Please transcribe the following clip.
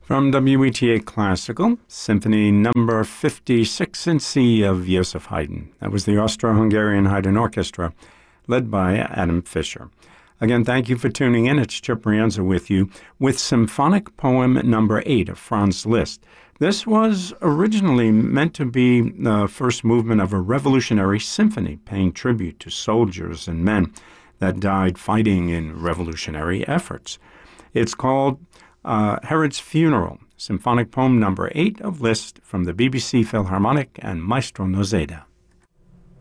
From WETA Classical, Symphony Number 56 in C of Joseph Haydn. That was the Austro-Hungarian Haydn Orchestra, led by Adam Fischer. Again, thank you for tuning in. It's Chip Rienza with you with Symphonic Poem Number 8 of Franz Liszt. This was originally meant to be the first movement of a revolutionary symphony paying tribute to soldiers and men that died fighting in revolutionary efforts. It's called Herod's Funeral, Symphonic Poem Number 8 of Liszt from the BBC Philharmonic and Maestro Noseda.